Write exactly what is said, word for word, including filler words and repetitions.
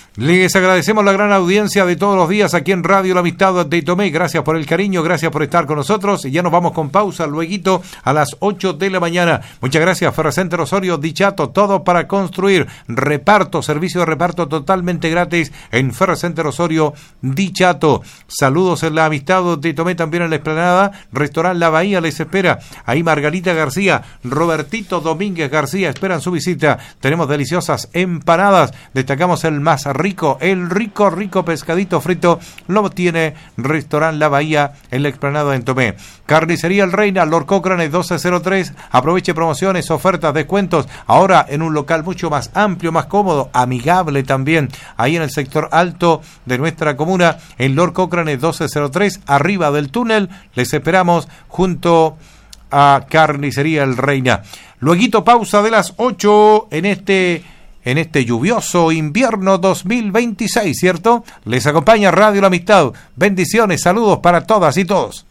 Les agradecemos la gran audiencia de todos los días aquí en Radio La Amistad de Tomé. Gracias por el cariño, gracias por estar con nosotros. Y ya nos vamos con pausa lueguito a las ocho de la mañana. Muchas gracias, Ferrocenter Osorio Dichato, todo para construir. Reparto, servicio de reparto totalmente gratis en Ferrocenter Osorio Dichato. Saludos en La Amistad de Tomé, también en la Explanada. Restaurante La Bahía les espera. Ahí Margarita García, Robertito Domínguez García esperan su visita. Tenemos deliciosas empanadas. Destacamos el más rico, el rico, rico pescadito frito lo tiene Restaurante La Bahía en la Explanada en Tomé. Carnicería El Reina, Lord Cochrane doce cero tres. Aproveche promociones, ofertas, descuentos. Ahora en un local mucho más amplio, más cómodo, amigable también. Ahí en el sector alto de nuestra comuna, en Lord Cochrane doce cero tres, arriba del túnel. Les esperamos junto a Carnicería El Reina. Lueguito pausa de las ocho en este... en este lluvioso invierno dos mil veintiséis, ¿cierto? Les acompaña Radio La Amistad. Bendiciones, saludos para todas y todos.